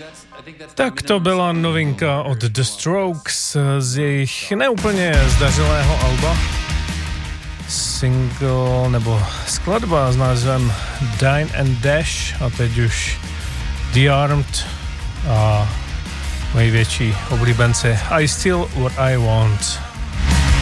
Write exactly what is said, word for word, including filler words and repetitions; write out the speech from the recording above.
Tak to byla novinka od The Strokes z jejich neúplně zdařilého alba. Single nebo skladba s názvem Dine and Dash a teď už The Armed a moji větší oblíbenci I Still What I Want.